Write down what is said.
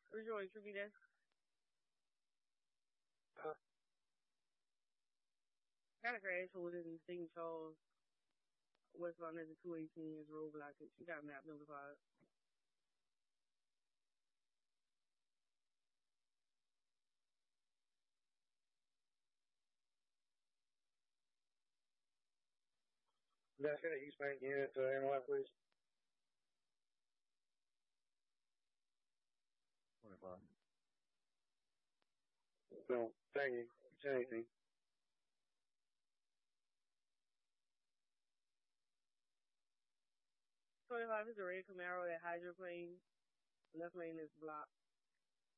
Rejoice, you be there? Uh, Got a crash who lives in St. Charles, West London, 218 is roadblock. She got map notified. that's it. East Bank unit to NY, please. 25. No, thank you. It's anything. Twenty-five is a red Camaro at Hydroplane. Left lane is blocked.